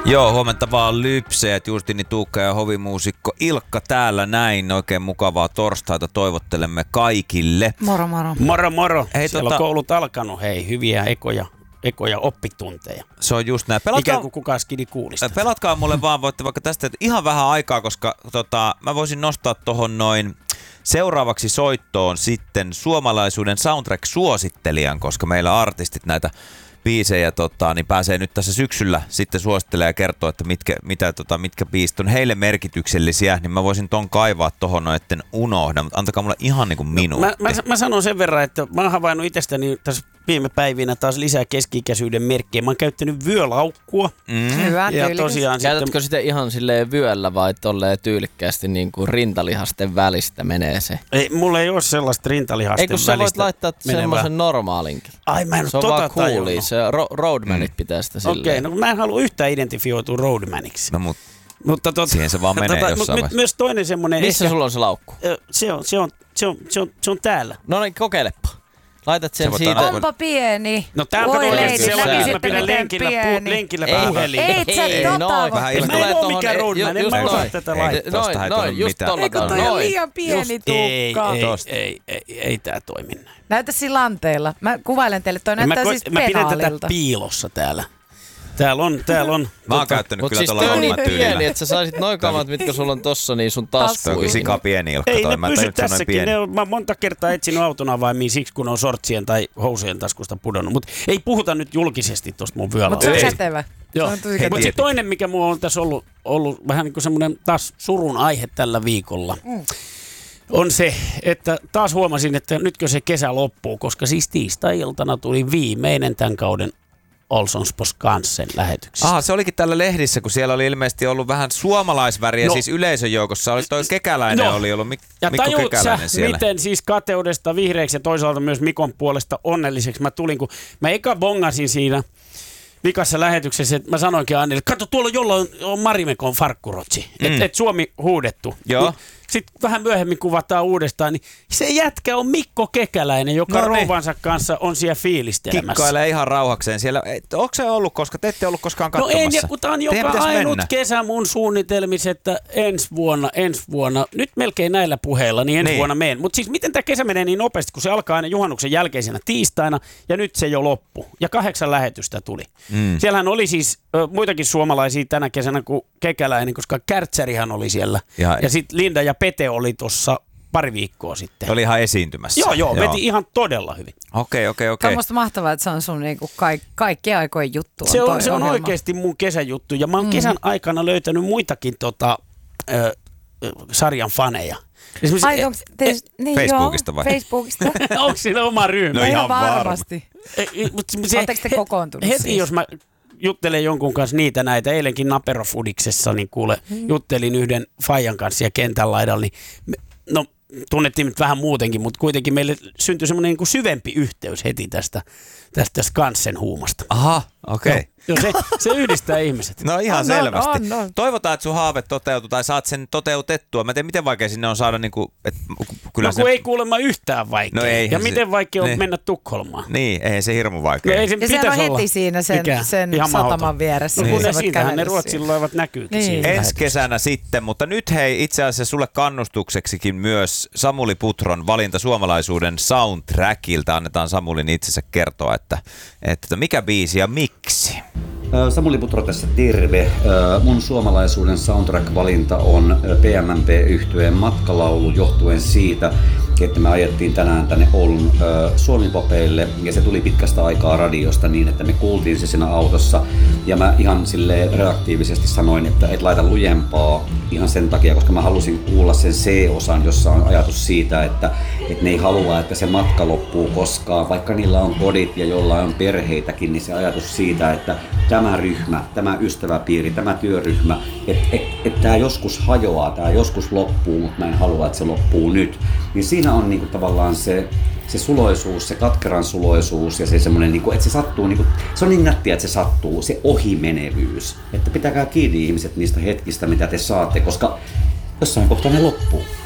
Joo, huomenta vaan Lypseet, Justini Tuukka ja hovimuusikko Ilkka täällä näin. Oikein mukavaa torstaita toivottelemme kaikille. Moro moro. Moro moro. Hei, siellä on koulut alkanut. Hei, hyviä ekoja oppitunteja. Se on just näin. Ikään kuin kukaan skidi kuulista. Pelatkaa mulle vaan, voitte vaikka tästä ihan vähän aikaa, koska mä voisin nostaa tohon noin seuraavaksi soittoon sitten suomalaisuuden soundtrack-suosittelijan, koska meillä artistit näitä biisejä niin pääsee nyt tässä syksyllä sitten suosittelemaan ja kertoa, että mitkä biisit on heille merkityksellisiä, niin mä voisin ton kaivaa tohon noin, etten unohda, mutta antakaa mulle ihan niin kuin minuutti. Mä sanon sen verran, että mä oon havainnut itsestäni tässä viime päivinä taas lisää keski-ikäisyyden merkkejä. Mä oon käyttänyt vyölaukkua. Hyvä, ja tosiaan käytätkö sitä ihan silleen vyöllä vai tolleen tyylikkäästi niin kuin rintalihasten välistä menee se? Ei, mulla ei ole sellaista rintalihasten välistä. Ei, kun sä voit laittaa semmoisen normaalinkin. Ai, mä en ole se on vaan coolia, se roadmanit pitää sitä silleen. Okei, no mä en halua yhtään identifioitua roadmaniksi. No mutta siihen se vaan menee jossain vaiheessa. Myös toinen semmoinen. Missä sulla on se laukku? Se on täällä. No niin, kokeilepa. Laitat sen siitä. Onpa pieni. No tää on sellainen, että mä pidän lenkillä puhelin. Ei sä tota. Mä en oo mikään roadman, en mä osaa tätä laittaa. Noin, just tolla. Eikö toi on liian pieni Tuukka? Ei tää toimi näin. Näytä silanteella. Mä kuvailen teille, toi näyttää siis penaalilta. Mä pidän tätä piilossa täällä. Täällä on. Mä oon käyttänyt kyllä siis tuolla roadman tyylillä. Pieni, että sä saisit noin kamat, mitkä sulla on tossa, niin sun taskuihin. Toi sika pieni Ilkka. Ei ne pysy tässäkin. Mä monta kertaa etsinyt auton avaimia siksi, kun on sortsien tai housujen taskusta pudonnut. Mutta ei puhuta nyt julkisesti tosta mun vyöllä. Mutta se on kätevä. Joo. Mutta se toinen, mikä mulla on tässä ollut vähän niin kuin semmoinen taas surun aihe tällä viikolla, on se, että taas huomasin, että nytkö se kesä loppuu, koska siis tiistai-iltana tuli viimeinen tämän kauden Olsons på Skansen lähetyksessä. Se olikin tällä lehdissä, kun siellä oli ilmeisesti ollut vähän suomalaisväriä, siis yleisön joukossa oli toi Kekäläinen, oli ollut Mikko Kekäläinen siellä. Miten siis kateudesta vihreäksi ja toisaalta myös Mikon puolesta onnelliseksi mä tulin, kun mä eka bongasin siinä vikassa lähetyksessä, että mä sanoinkin Annille, kato tuolla jollain on Marimekon farkkurotsi, että Suomi huudettu. Joo. Sitten vähän myöhemmin kuvataan uudestaan, niin se jätkä on Mikko Kekäläinen, joka rouvansa kanssa on siellä fiilistelemässä. Kikkailee ihan rauhakseen siellä. Onko se ollut, koska te ette ollut koskaan katsomassa? No ei, kun tämä on joka ainut kesä mun suunnitelmissa, että ensi vuonna, nyt melkein näillä puheilla, niin ensi vuonna menen. Mutta siis miten tämä kesä menee niin nopeasti, kun se alkaa aina juhannuksen jälkeisenä tiistaina, ja nyt se jo loppu. Ja 8 lähetystä tuli. Siellähän oli siis muitakin suomalaisia tänä kesänä kuin Kekäläinen, koska Kärtsärihan oli siellä. Ja sitten Linda ja Pete oli tuossa pari viikkoa sitten. Oli ihan esiintymässä. Joo, veti ihan todella hyvin. Okei. Tämä on musta mahtavaa, että se on sun niinku kaikkien aikojen juttu. Se on oikeasti mun kesäjuttu, ja mä oon kesän aikana löytänyt muitakin sarjan faneja. Ai, onko Facebookista vai? Facebookista. Onko siinä oma ryhmä? No ihan varmasti. Oletteko te kokoontunut heti siis? Jos mä juttelen jonkun kanssa näitä, eilenkin Naperofudiksessa, niin kuule, juttelin yhden faijan kanssa ja kentän laidalla, niin tunnettiin nyt vähän muutenkin, mutta kuitenkin meille syntyi semmoinen niin kuin syvempi yhteys heti tästä Skansen huumasta. Aha, okei. Se yhdistää ihmiset. No ihan selvästi. Toivotaan, että sun haave toteutuu tai saat sen toteutettua. Mä en tiedä, miten vaikea sinne on saada niinku, kyllä kun ei kuulemma yhtään vaikea. No ei, ja miten vaikea on mennä Tukholmaan. Niin, eihän se hirmu vaikea. No ei se ja sehän on heti siinä sen sataman vieressä. No kun siitähän ne Ruotsin loivat näkyykin siinä. Ensi kesänä sitten, mutta nyt hei itse asiassa sulle kannustukseksikin myös Samuli Putron valinta suomalaisuuden soundtrackilta. Annetaan Samulin itsensä kertoa, että mikä biisi ja miksi. Samuli Putro tässä terve. Mun suomalaisuuden soundtrack-valinta on PMMP-yhtyeen Matkalaulu johtuen siitä, että me ajettiin tänään tänne Oulun Suomi-popeille ja se tuli pitkästä aikaa radiosta niin, että me kuultiin se siinä autossa ja mä ihan silleen reaktiivisesti sanoin, että et laita lujempaa ihan sen takia, koska mä halusin kuulla sen C-osan, jossa on ajatus siitä, että ne ei halua, että se matka loppuu koskaan, vaikka niillä on kodit ja jollain on perheitäkin, niin se ajatus siitä, että tämä ryhmä, tämä ystäväpiiri, tämä työryhmä, että tämä joskus hajoaa, tämä joskus loppuu, mutta mä en halua, että se loppuu nyt. Niin siinä on niinku tavallaan se suloisuus, se katkeran suloisuus ja se semmoinen, niinku, että se sattuu, niinku, se on niin nättiä, että se sattuu, se ohimenevyys. Että pitäkää kiinni ihmiset niistä hetkistä, mitä te saatte, koska jossain kohtaa ne loppuu.